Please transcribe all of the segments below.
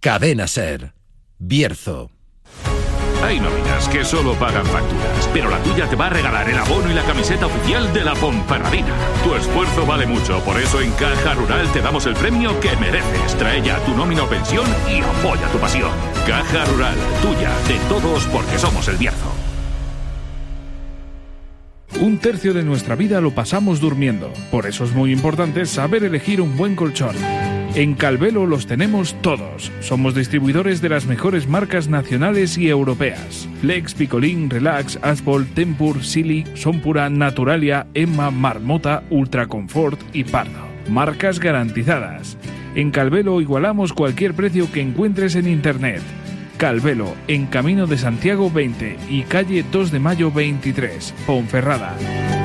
Cadena SER. Bierzo. Hay nóminas que solo pagan facturas, pero la tuya te va a regalar el abono y la camiseta oficial de la Ponferradina. Tu esfuerzo vale mucho, por eso en Caja Rural te damos el premio que mereces. Trae ya tu nómina o pensión y apoya tu pasión. Caja Rural, tuya, de todos, porque somos el Bierzo. Un tercio de nuestra vida lo pasamos durmiendo. Por eso es muy importante saber elegir un buen colchón. En Calvelo los tenemos todos. Somos distribuidores de las mejores marcas nacionales y europeas. Flex, Picolín, Relax, Asphalt, Tempur, Silly, Sonpura, Naturalia, Emma, Marmota, Ultraconfort y Pardo. Marcas garantizadas. En Calvelo igualamos cualquier precio que encuentres en internet. Calvelo, en Camino de Santiago 20 y calle 2 de Mayo 23, Ponferrada.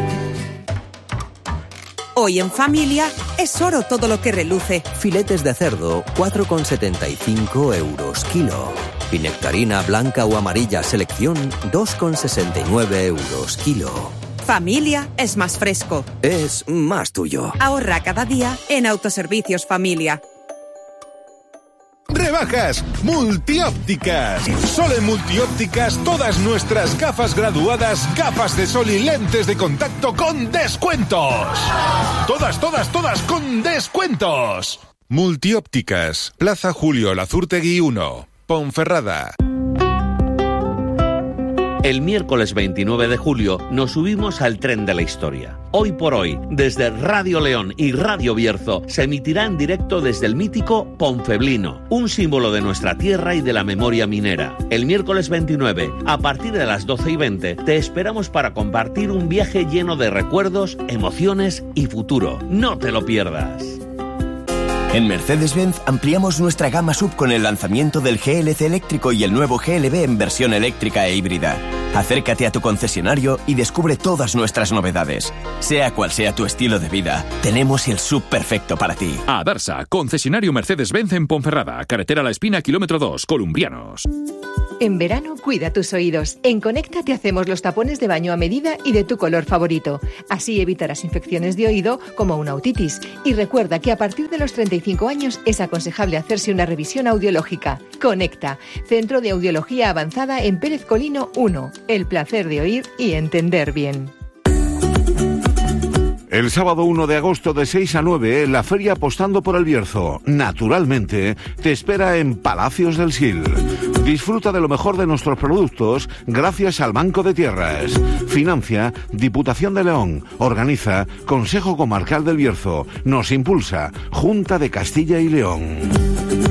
Hoy en familia es oro todo lo que reluce. Filetes de cerdo, 4,75 € kilo. Y nectarina blanca o amarilla selección, 2,69 € kilo. Familia es más fresco. Es más tuyo. Ahorra cada día en Autoservicios Familia. Rebajas Multiópticas. Solo en Multiópticas todas nuestras gafas graduadas, gafas de sol y lentes de contacto con descuentos. Todas con descuentos. Multiópticas, Plaza Julio Lazurtegui 1, Ponferrada. El miércoles 29 de julio nos subimos al tren de la historia. Hoy por hoy, desde Radio León y Radio Bierzo, se emitirá en directo desde el mítico Ponfeblino, un símbolo de nuestra tierra y de la memoria minera. El miércoles 29, a partir de las 12:20, te esperamos para compartir un viaje lleno de recuerdos, emociones y futuro. No te lo pierdas. En Mercedes-Benz ampliamos nuestra gama SUV con el lanzamiento del GLC eléctrico y el nuevo GLB en versión eléctrica e híbrida. Acércate a tu concesionario y descubre todas nuestras novedades. Sea cual sea tu estilo de vida, tenemos el SUV perfecto para ti. Adarsa, concesionario Mercedes-Benz en Ponferrada, carretera La Espina, kilómetro 2, Columbrianos. En verano, cuida tus oídos. En Conecta te hacemos los tapones de baño a medida y de tu color favorito. Así evitarás infecciones de oído como una otitis. Y recuerda que a partir de los 35 años es aconsejable hacerse una revisión audiológica. Conecta, Centro de Audiología Avanzada en Pérez Colino 1. El placer de oír y entender bien. El sábado 1 de agosto de 6 a 9, la feria Apostando por el Bierzo, naturalmente, te espera en Palacios del Sil. Disfruta de lo mejor de nuestros productos gracias al Banco de Tierras. Financia Diputación de León. Organiza Consejo Comarcal del Bierzo. Nos impulsa Junta de Castilla y León.